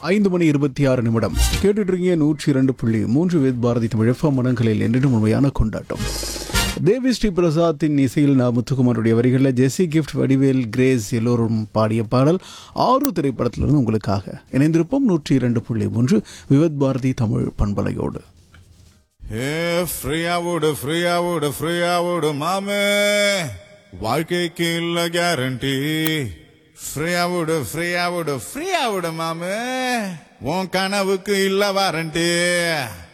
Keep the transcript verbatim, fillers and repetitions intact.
ஐந்து மணி இருபத்தி ஆறு நிமிடம் கேட்டுட்டு இருக்கீங்க நூற்றி இரண்டு புள்ளி மூன்று வேத் பாரதி தமிழ் எஃப்எம் மனங்களில் என்றும் உண்மையான கொண்டாட்டம். தேவி ஸ்ரீ பிரசாத்தின் இசையில் நா முத்துக்குமாருடைய வரிகளில் ஜெஸி கிஃப்ட், வடிவேல், கிரேஸ் எல்லோரும் பாடிய பாடல் ஆறு திரைப்படத்திலிருந்து உங்களுக்காக இணைந்திருப்போம். நூற்றி இரண்டு புள்ளி மூன்று விவத் பாரதி தமிழ் பண்பலையோடு. ஃப்ரீயாவோடு ஃப்ரீயாவோடு ஃப்ரீயாவோடு மாமே, வாழ்க்கைக்கு இல்ல கேரண்டி. ஃப்ரீயாவோடு ஃப்ரீயாவோடு ஃப்ரீயாவோடு மாமே, உன் கனவுக்கு இல்ல வாரண்டி.